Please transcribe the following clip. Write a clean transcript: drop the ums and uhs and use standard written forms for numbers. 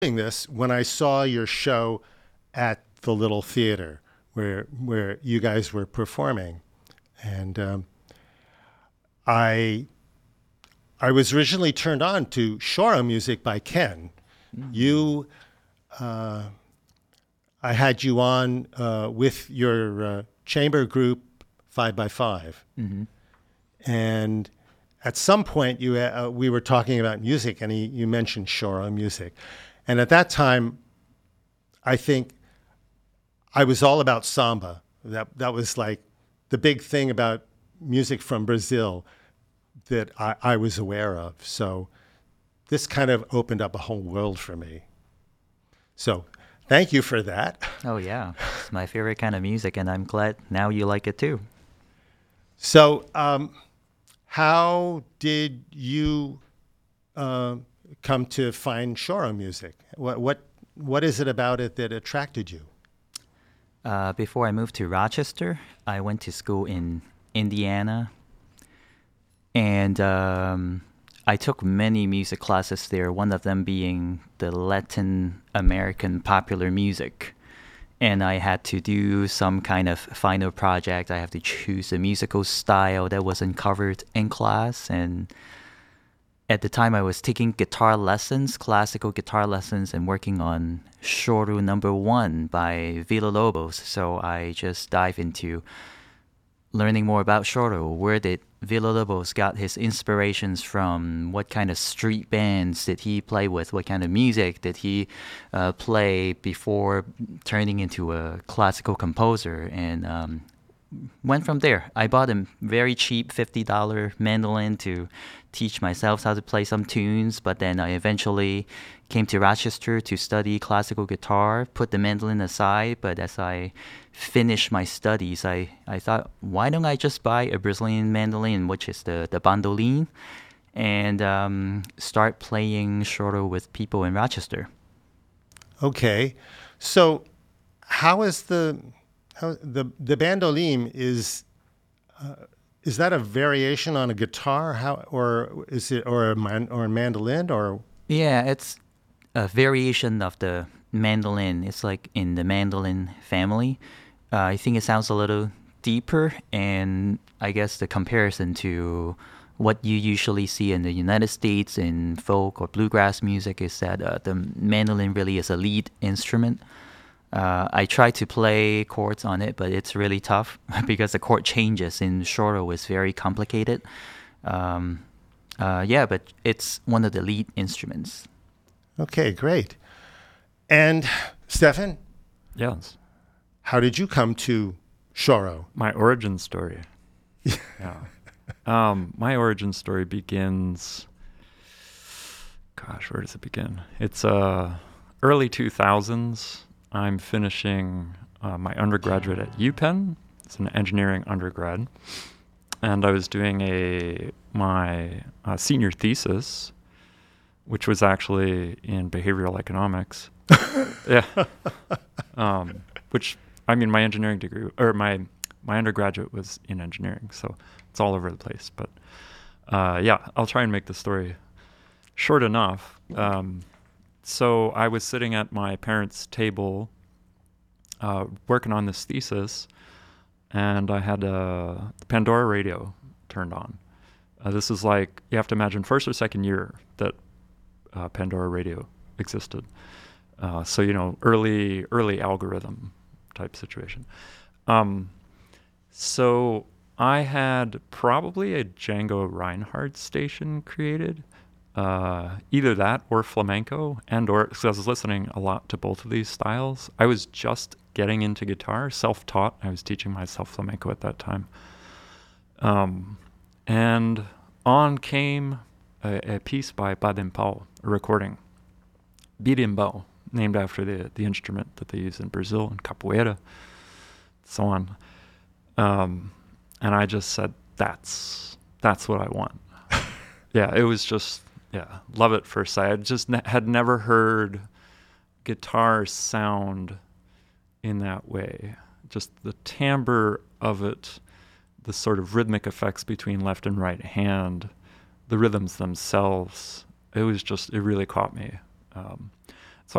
doing this when I saw your show at the Little Theater where you guys were performing, and I I was originally turned on to Shoro music by Ken. You, I had you on with your chamber group 5 by 5, Mm-hmm. and at some point we were talking about music, and you mentioned Shoro music, and at that time, I think I was all about samba. That was like the big thing about music from Brazil that I was aware of. So this kind of opened up a whole world for me. So thank you for that. Oh yeah, it's my favorite kind of music, and I'm glad now you like it too. So how did you uh, come to find Shoro music? What is it about it that attracted you? Before I moved to Rochester, I went to school in Indiana, and I took many music classes there. One of them being the Latin American popular music. And I had to do some kind of final project. I have to choose a musical style that wasn't covered in class. And at the time, I was taking guitar lessons, classical guitar lessons, and working on Shoro Number One by Villa-Lobos. So I just dive into learning more about Shoro. Where did Villa-Lobos got his inspirations from? What kind of street bands did he play with? What kind of music did he play before turning into a classical composer? And went from there. I bought a very cheap $50 mandolin to teach myself how to play some tunes, but then I eventually came to Rochester to study classical guitar, put the mandolin aside, but as I finished my studies, I thought, why don't I just buy a Brazilian mandolin, which is the bandolim, and start playing shorter with people in Rochester. Okay, so how is the bandolim is that a variation on a guitar? How or is it or a mandolin or Yeah, it's a variation of the mandolin. It's like in the mandolin family. I think it sounds a little deeper, and I guess the comparison to what you usually see in the United States in folk or bluegrass music is that the mandolin really is a lead instrument. I try to play chords on it, but it's really tough because the chord changes in Shoro is very complicated. Um, yeah, but it's one of the lead instruments. okay, great. And Stefan, Yes. how did you come to Shoro? My origin story. Yeah. My origin story begins, gosh, where does it begin? It's early 2000s. I'm finishing my undergraduate at UPenn. It's an engineering undergrad. And I was doing my senior thesis, which was actually in behavioral economics. Yeah. Which, I mean, my engineering degree, or my undergraduate was in engineering, so it's all over the place. But yeah, I'll try and make the story short enough. So I was sitting at my parents' table working on this thesis, and I had a Pandora radio turned on. This is like, you have to imagine, first or second year that Pandora radio existed. So, early algorithm type situation. So I had probably a Django Reinhardt station created, either that or flamenco, because I was listening a lot to both of these styles. I was just getting into guitar, self-taught. I was teaching myself flamenco at that time. And on came a piece by Badimbau, a recording. Birimbau, named after the instrument that they use in Brazil, and capoeira, so on. And I just said, that's what I want. Yeah, it was just, love at first sight. I just had never heard guitar sound in that way. Just the timbre of it, the sort of rhythmic effects between left and right hand, the rhythms themselves. It really caught me.